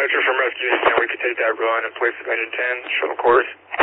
Departure from Rescue 10, we could take that run in place of engine 10, shuttle course.